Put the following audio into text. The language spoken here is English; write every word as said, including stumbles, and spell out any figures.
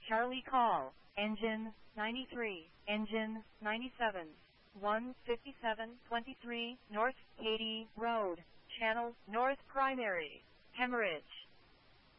Charlie call, engine ninety-three, engine ninety-seven, one fifty-seven twenty-three North Katy Road, channel North Primary, Hemorrhage.